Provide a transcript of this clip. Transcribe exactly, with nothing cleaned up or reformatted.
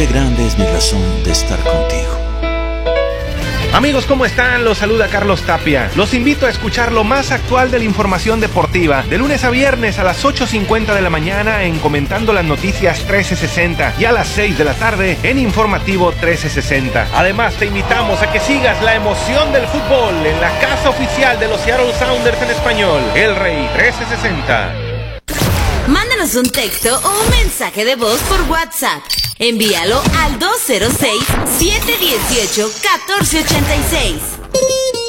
qué grande es mi razón de estar contigo. Amigos, ¿cómo están? Los saluda Carlos Tapia. Los invito a escuchar lo más actual de la información deportiva de lunes a viernes a las ocho cincuenta de la mañana en Comentando las Noticias trece sesenta y a las seis de la tarde en Informativo trece sesenta. Además, te invitamos a que sigas la emoción del fútbol en la casa oficial de los Seattle Sounders en español, El Rey trece sesenta. Mándanos un texto o un mensaje de voz por WhatsApp. Envíalo al dos cero seis, siete uno ocho, uno cuatro ocho seis.